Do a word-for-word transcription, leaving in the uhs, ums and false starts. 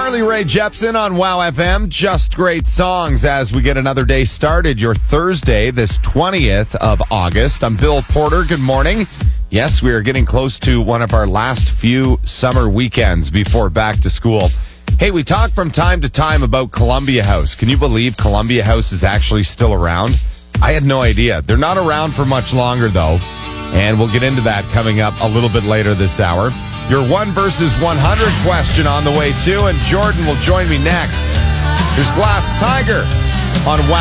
Carly Rae Jepsen on Wow F M. Just great songs as we get another day started. Your Thursday, this twentieth of August. I'm Bill Porter. Good morning. Yes, we are getting close to one of our last few summer weekends before back to school. Hey, we talk from time to time about Columbia House. Can you believe Columbia House is actually still around? I had no idea. They're not around for much longer, though. And we'll get into that coming up a little bit later this hour. Your one versus one hundred question on the way, too. And Jordan will join me next. Here's Glass Tiger on Wow.